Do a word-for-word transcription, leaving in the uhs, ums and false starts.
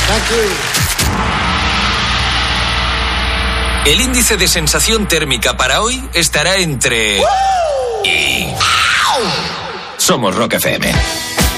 Thank you. El índice de sensación térmica para hoy estará entre... y... Somos Rock F M.